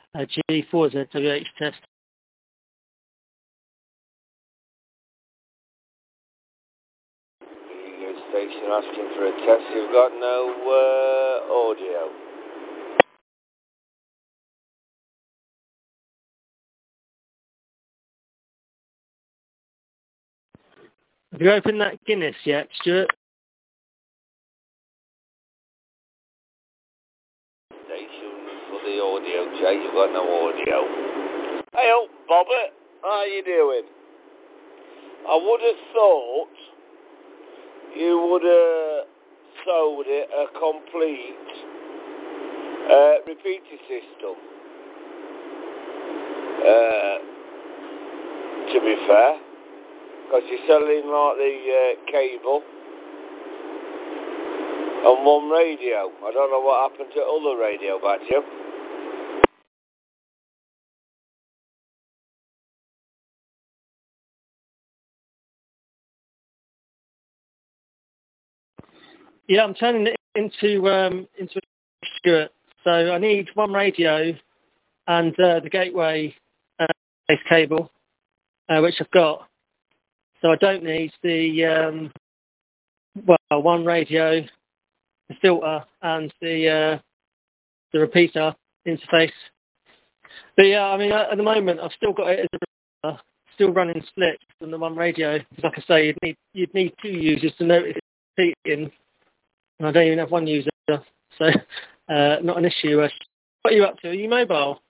G4ZWH test. Radio station asking for a test. You've got no audio. Have you opened that Guinness yet, Stuart? Station for the audio, Jay. You've got no audio. Hey, Bobbert. How you doing? I would have thought you would have sold it a complete repeater system. To be fair, because you're selling like the cable and one radio. I don't know what happened to other radio back to you. Yeah, I'm turning it into Stuart. So I need one radio and the gateway base cable, which I've got. So I don't need the one radio, the filter, and the repeater interface. But yeah, I mean, at the moment, I've still got it as a still running split from the one radio. Like I say, you'd need two users to notice it's repeating, and I don't even have one user, so not an issue. What are you up to? Are you mobile?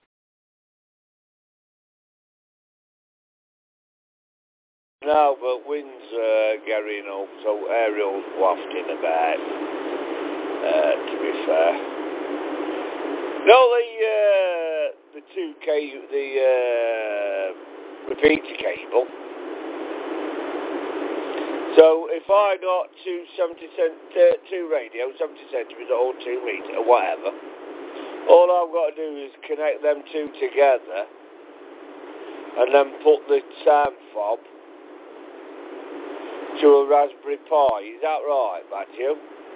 No, but wind's getting up, so aerial's wafting about, to be fair. No, the repeater cable. So if I got two radios, 70 centimetres or 2 metre or whatever, all I've got to do is connect them two together and then put the sound fob to a Raspberry Pi. Is that right, Matthew?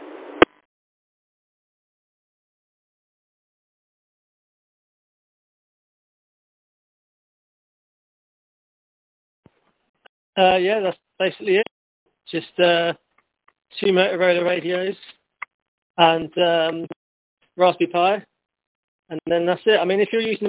Yeah, that's basically it. Just 2 Motorola radios and Raspberry Pi, and then that's it. I mean, if you're using